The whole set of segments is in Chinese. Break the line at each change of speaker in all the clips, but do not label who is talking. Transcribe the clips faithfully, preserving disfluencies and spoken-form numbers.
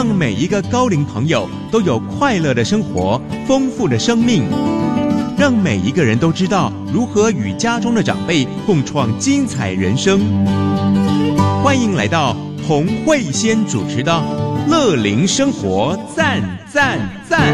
每一个高龄朋友都有快乐的生活，丰富的生命，让每一个人都知道如何与家中的长辈共创精彩人生。欢迎来到洪慧仙主持的乐龄生活赞赞赞。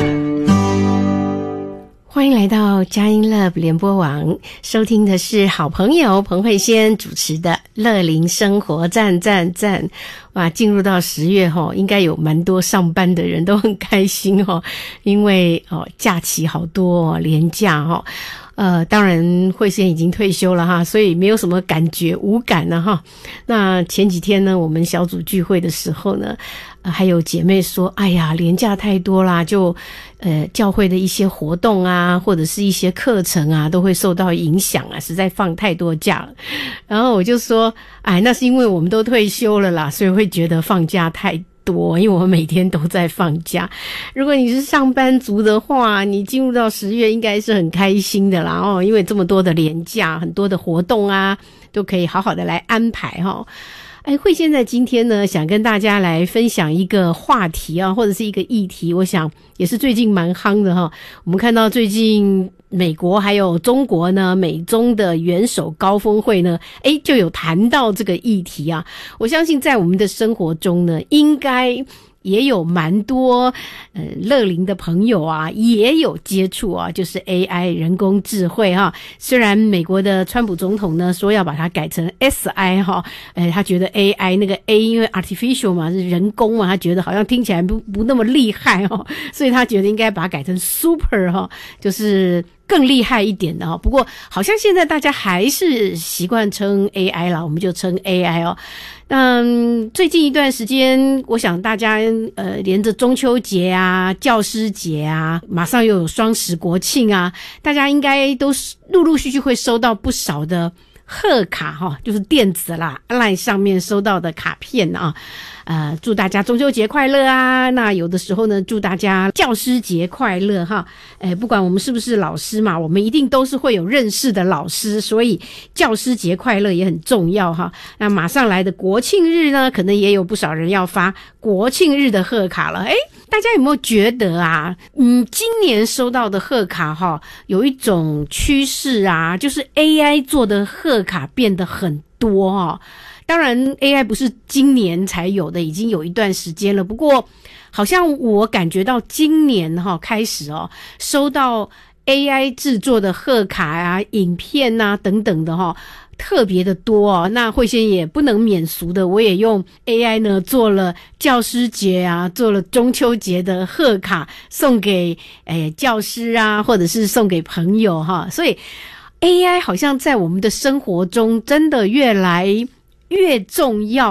欢迎来到佳音 Love 联播网，收听的是好朋友彭慧仙主持的乐龄生活赞赞赞。哇，进入到十月齁，应该有蛮多上班的人都很开心齁，因为哦假期好多哦，连假齁。呃，当然慧仙已经退休了哈，所以没有什么感觉，无感了哈。那前几天呢，我们小组聚会的时候呢，呃、还有姐妹说，哎呀，连假太多啦，就呃教会的一些活动啊，或者是一些课程啊，都会受到影响啊，实在放太多假了。然后我就说，哎，那是因为我们都退休了啦，所以会觉得放假太多，因为我们每天都在放假。如果你是上班族的话，你进入到十月应该是很开心的啦哦，因为这么多的连假，很多的活动啊，都可以好好的来安排哈。哎，慧仙在今天呢，想跟大家来分享一个话题啊，或者是一个议题，我想也是最近蛮夯的哈。我们看到最近美国还有中国呢，美中的元首高峰会呢，诶，就有谈到这个议题啊。我相信在我们的生活中呢，应该也有蛮多呃乐龄的朋友啊，也有接触啊，就是 A I 人工智慧哈。虽然美国的川普总统呢说要把它改成 S I 哈，呃他觉得 A I 那个 A 因为 artificial 嘛，是人工嘛，他觉得好像听起来不不那么厉害哈，所以他觉得应该把它改成 super 哈，就是更厉害一点的哈。不过好像现在大家还是习惯称 A I 啦，我们就称 A I 哦。嗯，最近一段时间，我想大家呃连着中秋节啊、教师节啊，马上又有双十国庆啊，大家应该都陆陆续续会收到不少的贺卡哈，就是电子啦 ，LINE 上面收到的卡片啊。呃，祝大家中秋节快乐啊！那有的时候呢，祝大家教师节快乐哈。哎，不管我们是不是老师嘛，我们一定都是会有认识的老师，所以教师节快乐也很重要哈。那马上来的国庆日呢，可能也有不少人要发国庆日的贺卡了。哎，大家有没有觉得啊，嗯，今年收到的贺卡哈，有一种趋势啊，就是 A I 做的贺卡变得很多哈。当然 A I 不是今年才有的，已经有一段时间了，不过好像我感觉到今年哈开始哦，收到 A I 制作的贺卡啊、影片啊等等的哈，特别的多哦。那慧仙也不能免俗的，我也用 A I 呢做了教师节啊，做了中秋节的贺卡，送给诶教师啊，或者是送给朋友哈。所以 A I 好像在我们的生活中真的越来越重要。